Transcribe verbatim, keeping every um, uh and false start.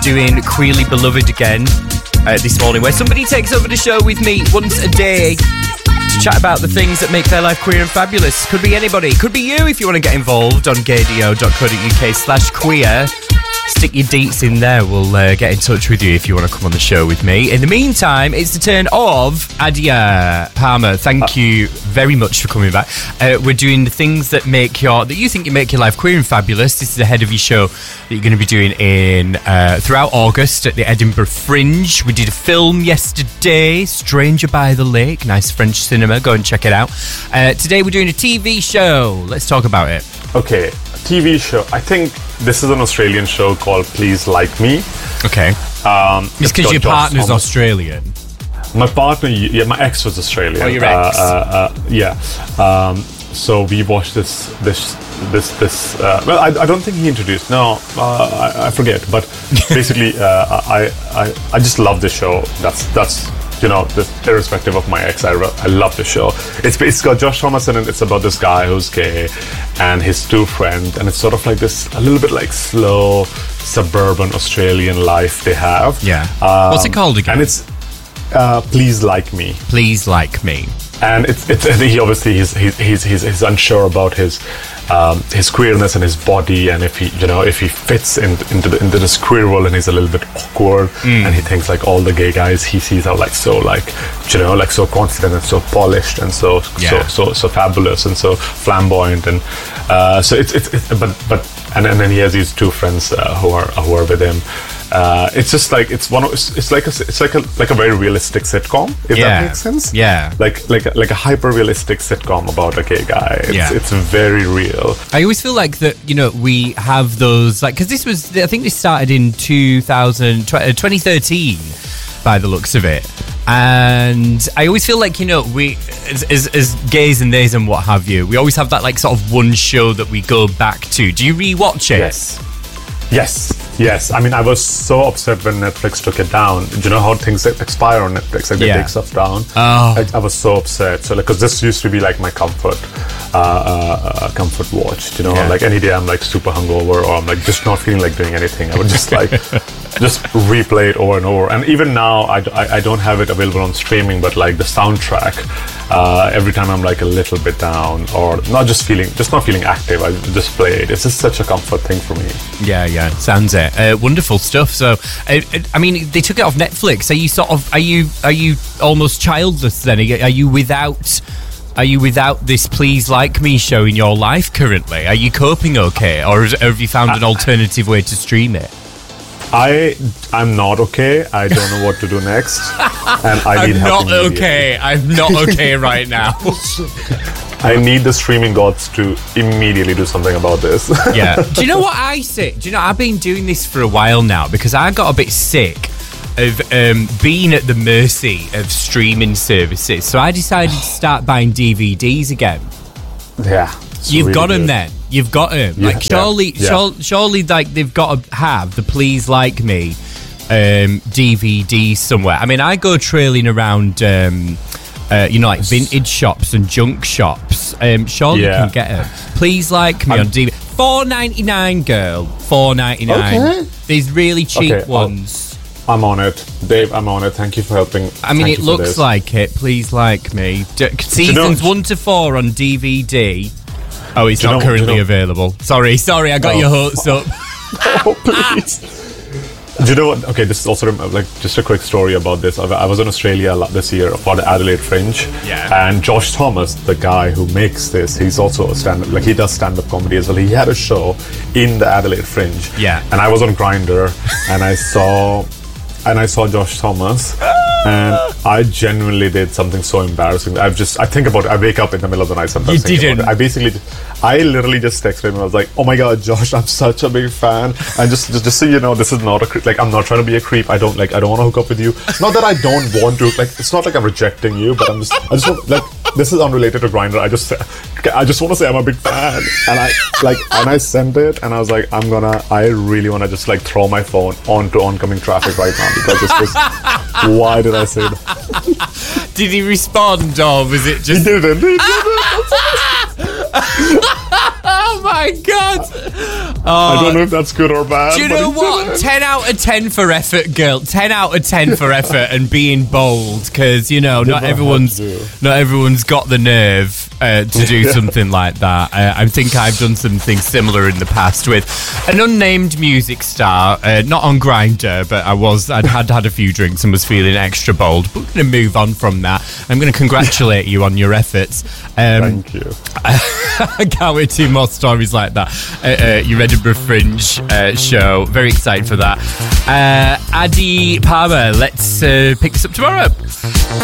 doing Queerly Beloved again uh, this morning, where somebody takes over the show with me once a day to chat about the things that make their life queer and fabulous. Could be anybody. Could be you if you want to get involved on gaydio.co.uk slash queer. Stick your deets in there. We'll uh, get in touch with you if you want to come on the show with me. In the meantime, it's the turn of Adia Palmer. Thank you very much for coming back. Uh, we're doing the things that make your that you think you make your life queer and fabulous. This is ahead of your show that you're going to be doing in uh, throughout August at the Edinburgh Fringe. We did a film yesterday, Stranger by the Lake, nice French cinema. Go and check it out. Uh, today we're doing a T V show. Let's talk about it. Okay, T V show. I think this is an Australian show called Please Like Me. Okay. Um, it's because your partner's Australian. My partner, yeah, my ex was Australian. Oh, your ex. Uh, uh, uh, yeah. Um, so we watched this, this, this, this. Uh, well, I, I don't think he introduced. No, uh, I, I forget. But basically, uh, I, I, I just love this show. That's that's. You know, this, irrespective of my ex, I, I love the show. It's it's got Josh Thomas in it. It's about this guy who's gay and his two friends, and it's sort of like this, a little bit like slow suburban Australian life they have. Yeah. Um, What's it called again? And it's uh, Please Like Me. Please Like Me. And it's it's he obviously he's he's he's he's, he's unsure about his um, his queerness and his body, and if he you know if he fits in, into the, into this queer world, and he's a little bit awkward, mm. and he thinks like all the gay guys he sees are like so like you know like so confident and so polished and so yeah. so so so fabulous and so flamboyant, and uh, so it's, it's it's but but and, and then he has these two friends uh, who are who are with him. Uh, it's just like it's one. Of, it's, it's like a it's like a like a very realistic sitcom. If yeah. that makes sense. Yeah. Like like like a hyper realistic sitcom about a gay guy. It's, yeah. it's very real. I always feel like that. You know, we have those like because this was I think this started in two thousand, twenty thirteen by the looks of it. And I always feel like, you know, we, as, as, as gays and theys and what have you, we always have that like sort of one show that we go back to. Do you rewatch it? Yes. Yes. Yes, I mean, I was so upset when Netflix took it down. Do you know how things expire on Netflix? Like, they yeah. take stuff down. Oh. I, I was so upset. So, like, because this used to be, like, my comfort, uh, uh, comfort watch. You know, yeah. like, any day I'm, like, super hungover or I'm, like, just not feeling like doing anything. I would just, like, just replay it over and over. And even now, I, I, I don't have it available on streaming, but, like, the soundtrack, uh, every time I'm, like, a little bit down or not just feeling, just not feeling active, I just play it. It's just such a comfort thing for me. Yeah, yeah, sounds it. Uh, wonderful stuff. So, uh, I mean, they took it off Netflix. Are you sort of, are you, are you almost childless then? Are you, are you without, are you without this Please Like Me show in your life currently? Are you coping okay, or have you found an alternative way to stream it? I, I'm not okay. I don't know what to do next, and I need I'm help. not okay. I'm not okay right now. I need the streaming gods to immediately do something about this. Yeah. Do you know what I say? Do you know, I've been doing this for a while now because I got a bit sick of um, being at the mercy of streaming services. So I decided to start buying D V Ds again. Yeah. You've really got them good. then. You've got them. Yeah, like, surely, yeah, yeah. Surely, surely, like, they've got to have the Please Like Me um, D V D somewhere. I mean, I go trailing around... Um, Uh, you know, like vintage shops and junk shops. Um, surely yeah. you can get them. Please Like Me I'm, on D V D. four ninety-nine, girl. four ninety-nine. Okay. These really cheap okay, ones. I'm on it. Dave, I'm on it. Thank you for helping. I mean, Thank it looks like it. Please Like Me. D- seasons you know, one to four on D V D. Oh, it's not know, currently you know, available. Sorry, sorry, I got oh. your hopes up. Oh, please. Do you know what? Okay, this is also like just a quick story about this. I was in Australia this year for the Adelaide Fringe, yeah. and Josh Thomas, the guy who makes this, he's also a stand-up. Like he does stand-up comedy as well. He had a show in the Adelaide Fringe, yeah. And I was on Grindr, and I saw, and I saw Josh Thomas. And I genuinely did something so embarrassing. I've just, I think about it. I wake up in the middle of the night sometimes. You didn't. About it. I basically, I literally just texted him. I was like, "Oh my god, Josh, I'm such a big fan." And just, just, just so you know, this is not a creep. Like, I'm not trying to be a creep. I don't like, I don't want to hook up with you. Not that I don't want to. Like, it's not like I'm rejecting you, but I'm just, I just want, like, this is unrelated to Grindr. I just, I just want to say I'm a big fan. And I, like, and I sent it, and I was like, I'm gonna, I really want to just like throw my phone onto oncoming traffic right now because it's just, why did I say that? Did he respond, or was it just... He didn't. He didn't. Oh my god! I don't know if that's good or bad. Do you but know he what? did it. ten out of ten for effort, girl. ten out of ten for effort and being bold, because, you know, not Never everyone's had to. not everyone's got the nerve uh, to do something like that. Uh, I think I've done something similar in the past with an unnamed music star, uh, not on Grindr, but I was, I'd had had a few drinks and was feeling extra bold. But we're going to move on from that. I'm going to congratulate you on your efforts. Um, Thank you. I can't wait to see more stories like that. Uh, uh, your Edinburgh Fringe uh, show. Very excited for that. Uh, Addy Palmer, let's uh, pick this up tomorrow.